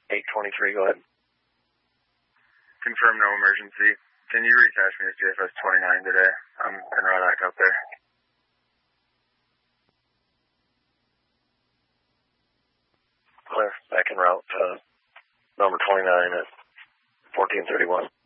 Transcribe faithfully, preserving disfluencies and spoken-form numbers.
eight twenty-three, go ahead. Confirm no emergency. Can you reattach me to J F S twenty-nine today? I'm en route back up there. Clear. Back en route to number twenty-nine at fourteen thirty-one.